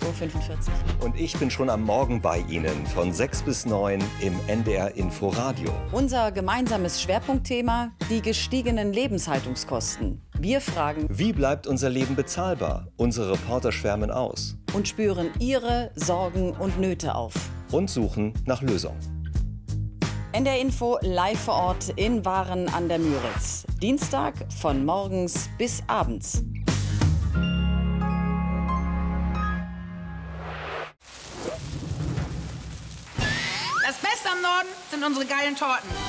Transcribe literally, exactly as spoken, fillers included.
Uhr fünfundvierzig. Und ich bin schon am Morgen bei Ihnen von sechs bis neun im N D R Inforadio. Unser gemeinsames Schwerpunktthema: die gestiegenen Lebenshaltungskosten. Wir fragen, wie bleibt unser Leben bezahlbar? Unsere Reporter schwärmen aus. Und spüren Ihre Sorgen und Nöte auf. Und suchen nach Lösungen. N D R Info live vor Ort in Waren an der Müritz. Dienstag von morgens bis abends. Das Beste am Norden sind unsere geilen Torten.